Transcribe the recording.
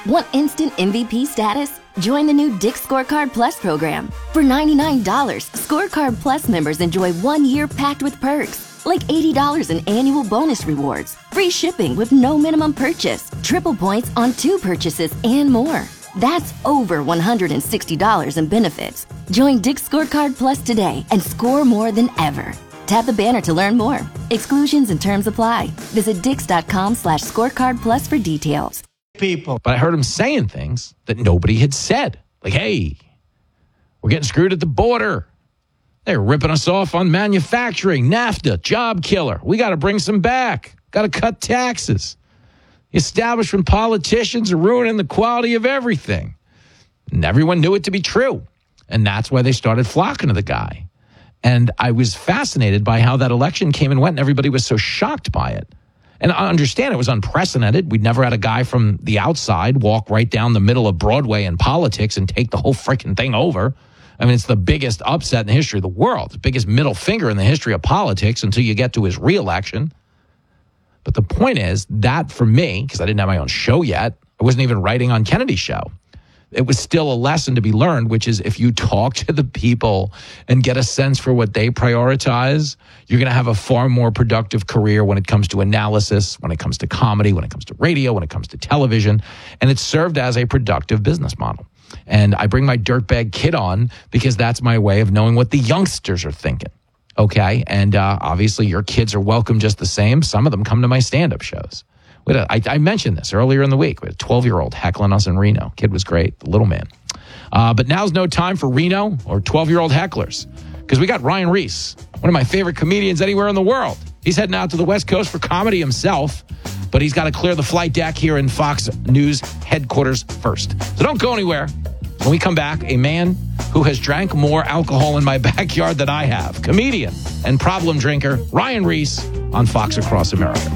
Want instant MVP status? Join the new Dick's Scorecard Plus program. For $99, Scorecard Plus members enjoy 1 year packed with perks, like $80 in annual bonus rewards, free shipping with no minimum purchase, triple points on 2 purchases, and more. That's over $160 in benefits. Join Dick's Scorecard Plus today and score more than ever. Tap the banner to learn more. Exclusions and terms apply. Visit dix.com/scorecard plus for details. People. But I heard him saying things that nobody had said. Like, hey, we're getting screwed at the border. They're ripping us off on manufacturing, NAFTA, job killer. We got to bring some back. Got to cut taxes. The establishment politicians are ruining the quality of everything. And everyone knew it to be true. And that's why they started flocking to the guy. And I was fascinated by how that election came and went, and everybody was so shocked by it. And I understand it was unprecedented. We'd never had a guy from the outside walk right down the middle of Broadway in politics and take the whole freaking thing over. I mean, it's the biggest upset in the history of the world, the biggest middle finger in the history of politics until you get to his reelection. But the point is that for me, because I didn't have my own show yet, I wasn't even writing on Kennedy's show. It was still a lesson to be learned, which is if you talk to the people and get a sense for what they prioritize, you're going to have a far more productive career when it comes to analysis, when it comes to comedy, when it comes to radio, when it comes to television. And it served as a productive business model. And I bring my dirtbag kid on because that's my way of knowing what the youngsters are thinking. Okay? And obviously your kids are welcome just the same. Some of them come to my stand-up shows. I mentioned this earlier in the week. We had a 12-year-old heckling us in Reno. Kid was great, the little man. But now's no time for Reno or 12-year-old hecklers because we got Ryan Reese, one of my favorite comedians anywhere in the world. He's heading out to the West Coast for comedy himself, but he's got to clear the flight deck here in Fox News headquarters first. So don't go anywhere. When we come back, a man who has drank more alcohol in my backyard than I have, comedian and problem drinker Ryan Reese on Fox Across America.